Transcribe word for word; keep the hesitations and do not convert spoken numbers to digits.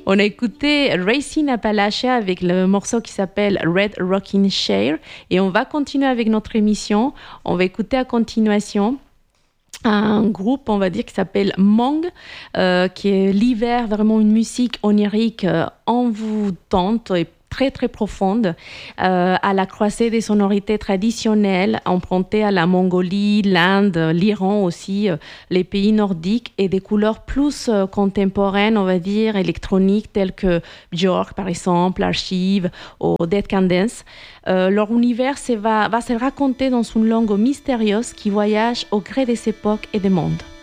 On a écouté Racing Appalachia avec le morceau qui s'appelle Red Rockin' Chair et on va continuer avec notre émission. On va écouter à continuation un groupe, on va dire, qui s'appelle Mong, euh, qui est l'hiver, vraiment une musique onirique euh, envoûtante et très très profonde, euh, à la croisée des sonorités traditionnelles empruntées à la Mongolie, l'Inde, l'Iran aussi, euh, les pays nordiques, et des couleurs plus euh, contemporaines, on va dire, électroniques, telles que Björk par exemple, Archive ou Dead Can Dance. Euh, leur univers se va, va se raconter dans une langue mystérieuse qui voyage au gré des époques et des mondes.